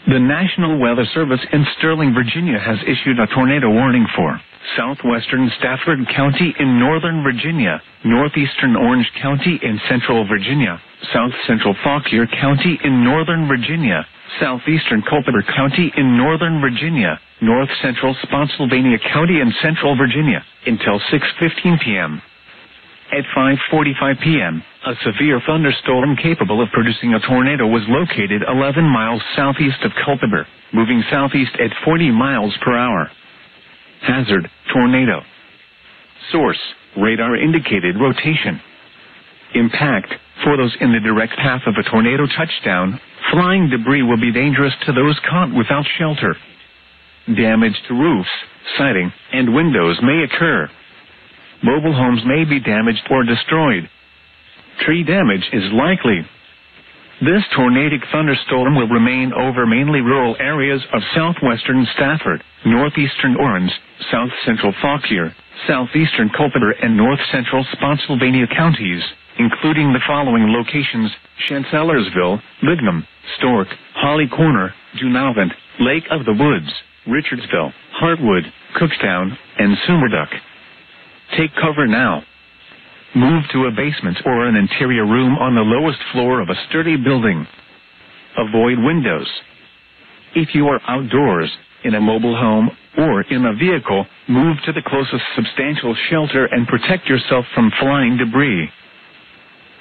The National Weather Service in Sterling, Virginia has issued a tornado warning for southwestern Stafford County in northern Virginia, northeastern Orange County in central Virginia, south central Fauquier County in northern Virginia, southeastern Culpeper County in northern Virginia, north central Spotsylvania County in central Virginia, until 6:15 p.m. At 5:45 p.m., a severe thunderstorm capable of producing a tornado was located 11 miles southeast of Culpeper, moving southeast at 40 miles per hour. Hazard, tornado. Source, radar indicated rotation. Impact, for those in the direct path of a tornado touchdown, flying debris will be dangerous to those caught without shelter. Damage to roofs, siding, and windows may occur. Mobile homes may be damaged or destroyed. Tree damage is likely. This tornadic thunderstorm will remain over mainly rural areas of southwestern Stafford, northeastern Orange, south central Fauquier, southeastern Culpeper, and north central Spotsylvania counties, including the following locations: Chancellorsville, Lignum, Stork, Holly Corner, Junavant, Lake of the Woods, Richardsville, Hartwood, Cookstown, and Sumerduck. Take cover now. Move to a basement or an interior room on the lowest floor of a sturdy building. Avoid windows. If you are outdoors, in a mobile home, or in a vehicle, move to the closest substantial shelter and protect yourself from flying debris.